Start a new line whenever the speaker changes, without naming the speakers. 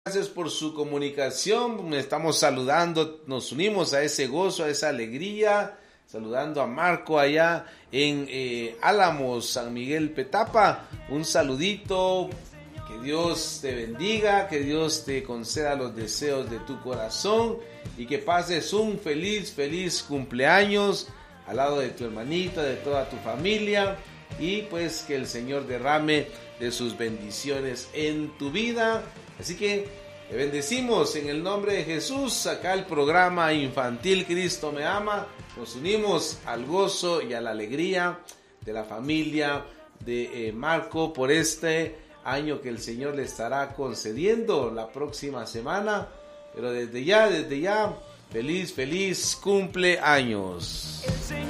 Gracias por su comunicación. Estamos saludando, nos unimos a ese gozo, a esa alegría, saludando a Marco allá en Álamos, San Miguel Petapa. Un saludito, que Dios te bendiga, que Dios te conceda los deseos de tu corazón y que pases un feliz cumpleaños al lado de tu hermanita, de toda tu familia, y pues que el Señor derrame de sus bendiciones en tu vida. Así que te bendecimos en el nombre de Jesús. Acá el programa infantil Cristo me ama. Nos unimos al gozo y a la alegría de la familia de Marco por este año que el Señor le estará concediendo la próxima semana. Pero desde ya, feliz cumpleaños.